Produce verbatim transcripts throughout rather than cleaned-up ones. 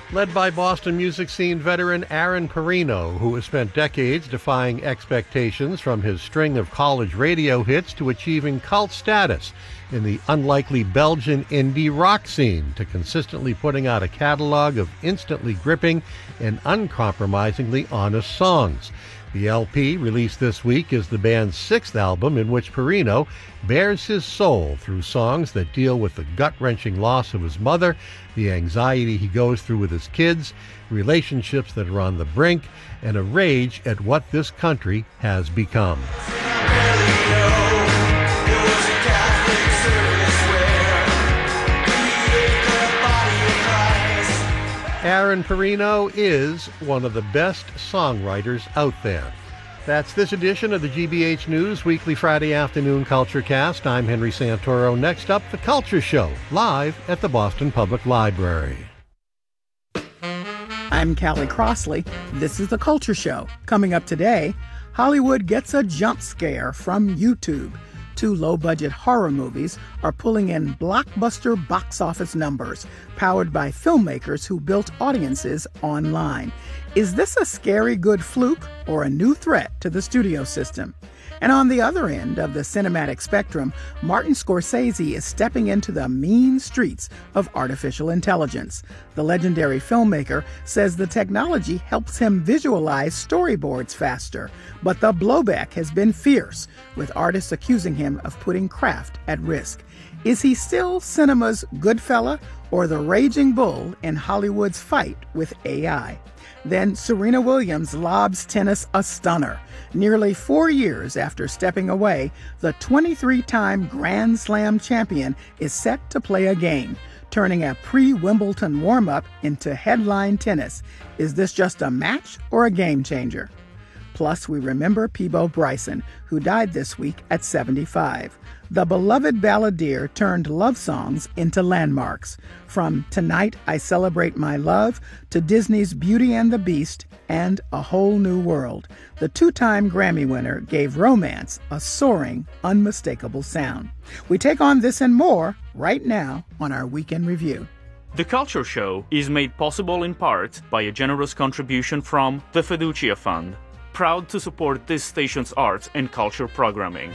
led by Boston music scene veteran Aaron Perino, who has spent decades defying expectations from his string of college radio hits to achieving cult status in the unlikely Belgian indie rock scene, to consistently putting out a catalog of instantly gripping and uncompromisingly honest songs. The L P, released this week, is the band's sixth album in which Perino bears his soul through songs that deal with the gut-wrenching loss of his mother, the anxiety he goes through with his kids, relationships that are on the brink, and a rage at what this country has become. Aaron Perino is one of the best songwriters out there. That's this edition of the G B H News Weekly Friday Afternoon Culture Cast. I'm Henry Santoro. Next up, The Culture Show, live at the Boston Public Library. I'm Callie Crossley. This is The Culture Show. Coming up today, Hollywood gets a jump scare from YouTube. Two low-budget horror movies are pulling in blockbuster box office numbers, powered by filmmakers who built audiences online. Is this a scary good fluke or a new threat to the studio system? And on the other end of the cinematic spectrum, Martin Scorsese is stepping into the mean streets of artificial intelligence. The legendary filmmaker says the technology helps him visualize storyboards faster, but the blowback has been fierce, with artists accusing him of putting craft at risk. Is he still cinema's good fella or the raging bull in Hollywood's fight with A I? Then Serena Williams lobs tennis a stunner. Nearly four years after stepping away, the twenty-three-time Grand Slam champion is set to play a game, turning a pre-Wimbledon warm-up into headline tennis. Is this just a match or a game changer? Plus, we remember Peabo Bryson, who died this week at seventy-five. The beloved balladeer turned love songs into landmarks. From Tonight I Celebrate My Love to Disney's Beauty and the Beast and A Whole New World, the two-time Grammy winner gave romance a soaring, unmistakable sound. We take on this and more right now on our Weekend Review. The Culture Show is made possible in part by a generous contribution from the Fiducia Fund, proud to support this station's arts and culture programming.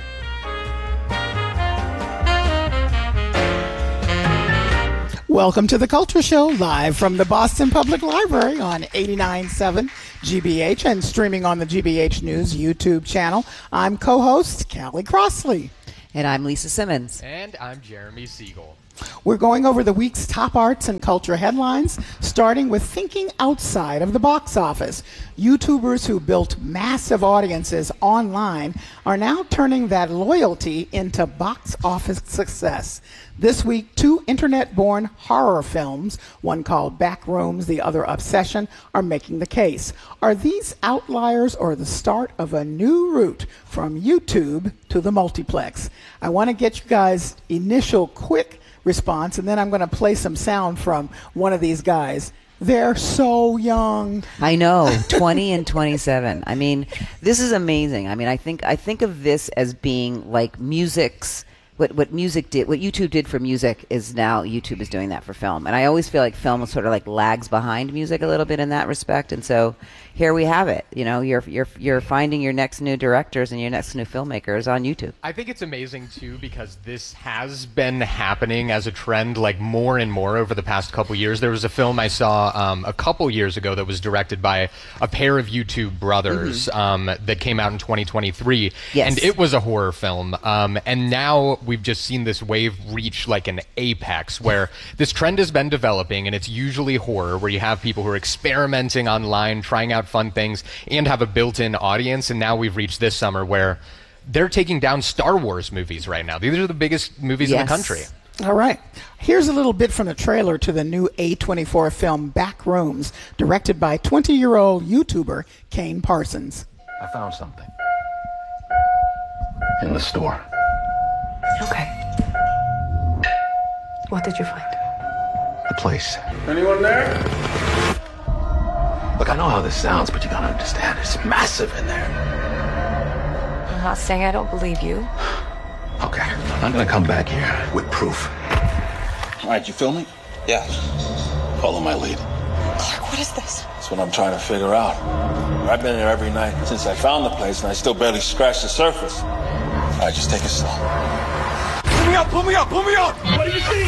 Welcome to The Culture Show, live from the Boston Public Library on eighty-nine point seven G B H and streaming on the G B H News YouTube channel. I'm co-host Callie Crossley. And I'm Lisa Simmons. And I'm Jeremy Siegel. We're going over the week's top arts and culture headlines, starting with thinking outside of the box office. YouTubers who built massive audiences online are now turning that loyalty into box office success. This week, two internet-born horror films, one called Backrooms, the other Obsession, are making the case. Are these outliers or the start of a new route from YouTube to the multiplex? I want to get you guys' initial quick response, and then I'm going to play some sound from one of these guys. They're so young. I know, twenty and twenty-seven. I mean, this is amazing. I mean, I think I think of this as being like music's what what music did, what YouTube did for music is now YouTube is doing that for film. And I always feel like film sort of like lags behind music a little bit in that respect. And so here we have it. You know, you're you're you're finding your next new directors and your next new filmmakers on YouTube. I think it's amazing too because this has been happening as a trend like more and more over the past couple years. There was a film I saw um, a couple years ago that was directed by a pair of YouTube brothers mm-hmm. um, that came out in twenty twenty-three. Yes. And it was a horror film. Um, and now we've just seen this wave reach like an apex where this trend has been developing, and it's usually horror where you have people who are experimenting online, trying out fun things, and have a built-in audience. And now we've reached this summer where they're taking down Star Wars movies right now. These are the biggest movies yes. in the country. All right. Here's a little bit from the trailer to the new A twenty-four film Backrooms, directed by twenty-year-old YouTuber Kane Parsons. I found something in the store. Okay. What did you find? The place. Anyone there? Look, I know how this sounds, but you gotta understand, it's massive in there. I'm not saying I don't believe you. Okay, I'm gonna come back here with proof. All right, you filming? Yeah. Follow my lead. Clark, what is this? That's what I'm trying to figure out. I've been there every night since I found the place, and I still barely scratched the surface. All right, just take it slow. Pull me up, pull me up, pull me up! What do you see?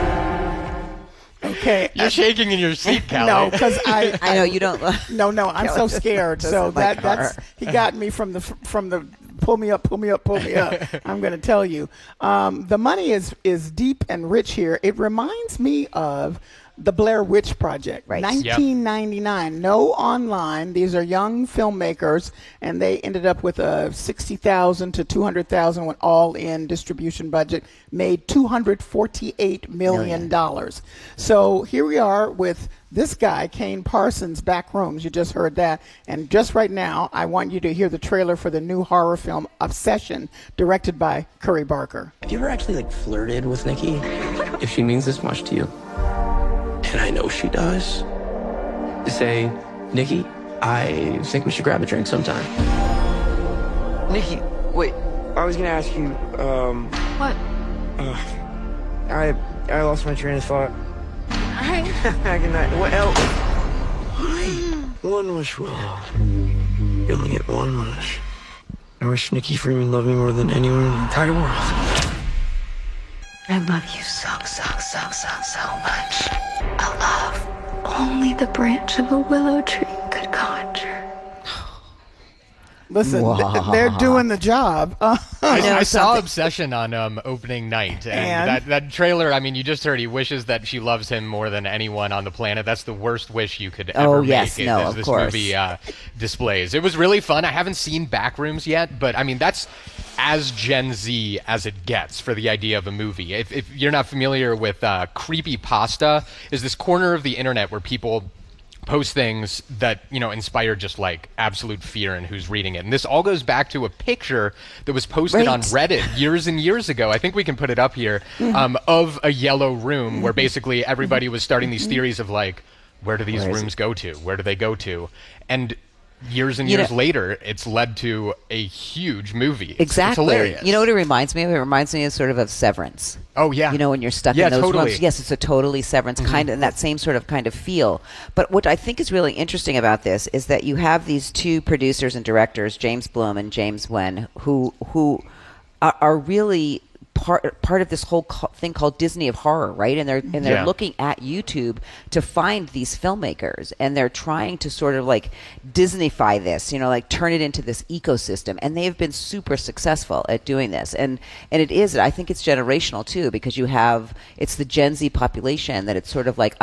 Okay. You're shaking in your seat, Callie. No, because I, I know you don't. No, no, I'm so scared. So that that's he got me from the from the pull me up, pull me up, pull me up. I'm going to tell you, um, the money is is deep and rich here. It reminds me of the Blair Witch Project, right. nineteen ninety-nine. Yep. No online. These are young filmmakers, and they ended up with a sixty thousand to two hundred thousand when all in distribution budget, made two hundred forty-eight million dollars. So here we are with this guy, Kane Parsons, Back Rooms. You just heard that. And just right now, I want you to hear the trailer for the new horror film Obsession, directed by Curry Barker. Have you ever actually like flirted with Nikki? If she means this much to you? And I know she does. Say, Nikki, I think we should grab a drink sometime. Nikki, wait. I was gonna ask you, um... What? Uh, I I lost my train of thought. Alright. Good night. What else? One wish will. You only get one wish. I wish Nikki Freeman loved me more than anyone in the entire world. I love you so, so, so, so, so much. A love only the branch of a willow tree could conjure. Listen, th- they're doing the job. Uh, I, I saw Obsession on um, opening night, and, and that, that trailer, I mean, you just heard he wishes that she loves him more than anyone on the planet. That's the worst wish you could ever oh, make. yes, it, no, as of this course. movie uh, displays. It was really fun. I haven't seen Backrooms yet, but I mean, that's as Gen Z as it gets for the idea of a movie. If, if you're not familiar with uh, Creepypasta, is this corner of the internet where people post things that, you know, inspire just like absolute fear in who's reading it. And this all goes back to a picture that was posted right. on Reddit years and years ago. I think we can put it up here, um, of a yellow room where basically everybody was starting these theories of like, where do these rooms go to? Where do they go to? And years and you years know, later, it's led to a huge movie. It's, exactly. It's hilarious. You know what it reminds me of? It reminds me of sort of of Severance. Oh, yeah. You know, when you're stuck yeah, in those totally. rooms. Yes, it's a totally Severance Mm-hmm. kind of, and that same sort of kind of feel. But what I think is really interesting about this is that you have these two producers and directors, James Blum and James Wen, who who are, are really part part of this whole co- thing called Disney of horror, right? And they're and they're Yeah. looking at YouTube to find these filmmakers, and they're trying to sort of like Disneyfy this, you know, like turn it into this ecosystem. And they have been super successful at doing this. And and it is, I think it's generational too, because you have it's the Gen Z population that it's sort of like